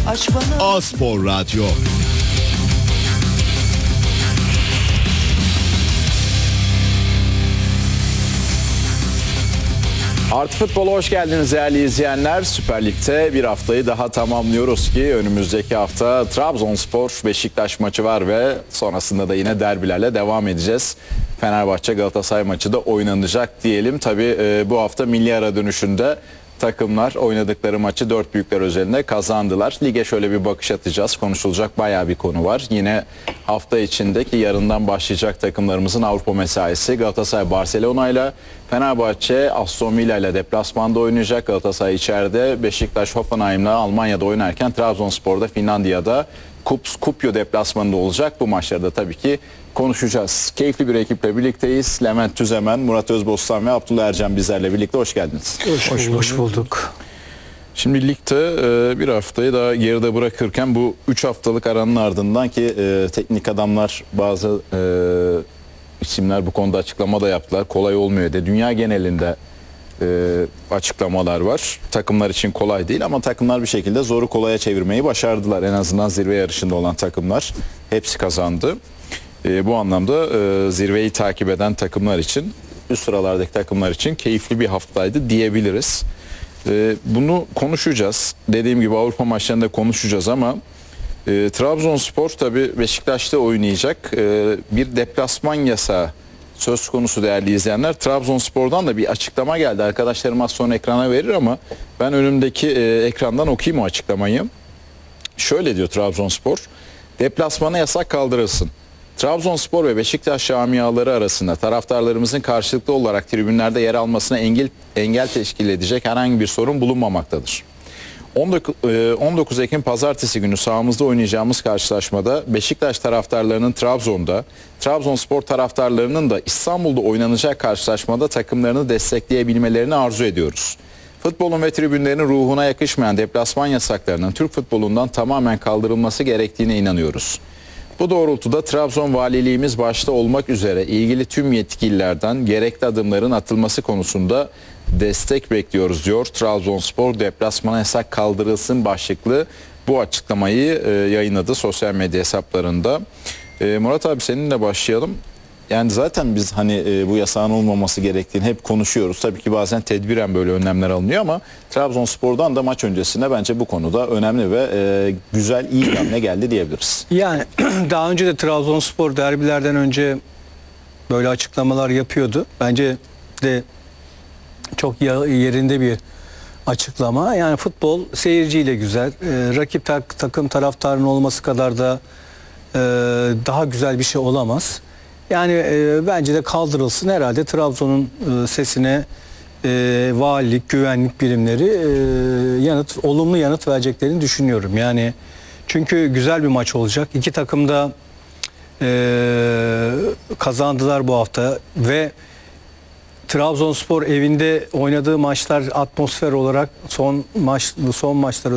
Aç bana. A-Spor Radyo. Artı Futbol'a hoş geldiniz değerli izleyenler. Süper Lig'de bir haftayı daha tamamlıyoruz ki önümüzdeki hafta Trabzonspor Beşiktaş maçı var ve sonrasında da yine derbilerle devam edeceğiz. Fenerbahçe Galatasaray maçı da oynanacak diyelim. Tabii bu hafta milli ara dönüşünde takımlar oynadıkları maçı dört büyükler özelinde kazandılar. Lige şöyle bir bakış atacağız. Konuşulacak bayağı bir konu var. Yine hafta içindeki yarından başlayacak takımlarımızın Avrupa mesaisi. Galatasaray Barcelona ile, Fenerbahçe Aston Villa ile deplasmanda oynayacak. Galatasaray içeride, Beşiktaş Hoffenheim'la Almanya'da oynarken Trabzonspor'da Finlandiya'da Kuopio deplasmanında olacak. Bu maçlarda tabii ki konuşacağız. Keyifli bir ekiple birlikteyiz. Levent Tüzemen, Murat Özbostan ve Abdullah Ercan bizlerle birlikte. Hoş geldiniz. Hoş bulduk. Şimdi ligde bir haftayı daha geride bırakırken bu 3 haftalık aranın ardından ki teknik adamlar bazı isimler bu konuda açıklama da yaptılar. Kolay olmuyor de. Dünya genelinde açıklamalar var. Takımlar için kolay değil ama takımlar bir şekilde zoru kolaya çevirmeyi başardılar. En azından zirve yarışında olan takımlar hepsi kazandı. Bu anlamda zirveyi takip eden takımlar için, üst sıralardaki takımlar için keyifli bir haftaydı diyebiliriz. Bunu konuşacağız. Dediğim gibi Avrupa maçlarında konuşacağız ama Trabzonspor tabii Beşiktaş'ta oynayacak. Bir deplasman yasağı söz konusu değerli izleyenler. Trabzonspor'dan da bir açıklama geldi. Arkadaşlarım az sonra ekrana verir ama ben önümdeki ekrandan okuyayım o açıklamayı. Şöyle diyor Trabzonspor. Deplasmana yasak kaldırılsın. Trabzonspor ve Beşiktaş camiaları arasında taraftarlarımızın karşılıklı olarak tribünlerde yer almasına engel teşkil edecek herhangi bir sorun bulunmamaktadır. 19 Ekim Pazartesi günü sahamızda oynayacağımız karşılaşmada Beşiktaş taraftarlarının Trabzon'da, Trabzonspor taraftarlarının da İstanbul'da oynanacak karşılaşmada takımlarını destekleyebilmelerini arzu ediyoruz. Futbolun ve tribünlerin ruhuna yakışmayan deplasman yasaklarının Türk futbolundan tamamen kaldırılması gerektiğine inanıyoruz. Bu doğrultuda Trabzon Valiliğimiz başta olmak üzere ilgili tüm yetkililerden gerekli adımların atılması konusunda destek bekliyoruz diyor. Trabzonspor deplasmana yasak kaldırılsın başlıklı bu açıklamayı yayınladı sosyal medya hesaplarında. Murat abi seninle başlayalım. Yani zaten biz hani bu yasağın olmaması gerektiğini hep konuşuyoruz. Tabii ki bazen tedbiren böyle önlemler alınıyor ama Trabzonspor'dan da maç öncesinde bence bu konuda önemli ve güzel, iyi bir hamle geldi diyebiliriz. Yani daha önce de Trabzonspor derbilerden önce böyle açıklamalar yapıyordu. Bence de çok yerinde bir açıklama. Yani futbol seyirciyle güzel. Rakip takım taraftarının olması kadar da daha güzel bir şey olamaz. Yani bence de kaldırılsın. Herhalde Trabzon'un sesine valilik, güvenlik birimleri olumlu yanıt vereceklerini düşünüyorum. Yani çünkü güzel bir maç olacak. İki takım da kazandılar bu hafta ve Trabzonspor evinde oynadığı maçlar atmosfer olarak son maçlar